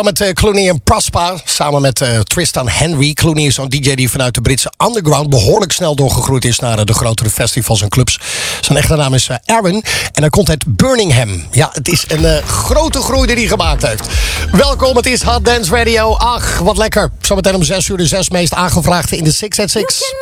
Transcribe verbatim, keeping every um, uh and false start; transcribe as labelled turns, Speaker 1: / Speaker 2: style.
Speaker 1: Met uh, Clooney en Prospa, samen met uh, Tristan Henry. Clooney is zo'n D J die vanuit de Britse underground behoorlijk snel doorgegroeid is naar uh, de grotere festivals en clubs. Zijn echte naam is uh, Aaron en hij komt uit Birmingham. Ja, het is een uh, grote groei die hij gemaakt heeft. Welkom, het is Hot Dance Radio. Ach, wat lekker. Zometeen om zes uur de zes meest aangevraagde in de zes at zes.